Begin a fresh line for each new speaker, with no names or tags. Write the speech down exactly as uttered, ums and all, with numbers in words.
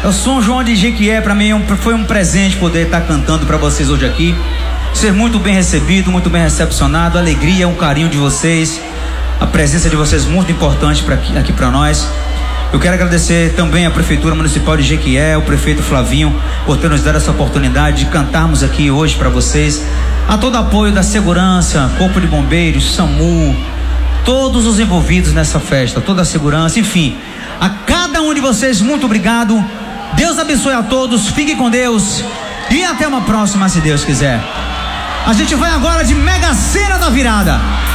Eu sou um João de Jequié, para mim foi um presente poder estar cantando para vocês hoje aqui. Ser muito bem recebido, muito bem recepcionado, a alegria, o carinho de vocês, a presença de vocês muito importante pra aqui, aqui para nós. Eu quero agradecer também à Prefeitura Municipal de Jequié, o prefeito Flavinho, por ter nos dado essa oportunidade de cantarmos aqui hoje para vocês. A todo apoio da segurança, Corpo de Bombeiros, SAMU, todos os envolvidos nessa festa, toda a segurança, enfim, a cada um de vocês, muito obrigado. Deus abençoe a todos, fiquem com Deus e até uma próxima, se Deus quiser. A gente vai agora de Mega Sena da Virada.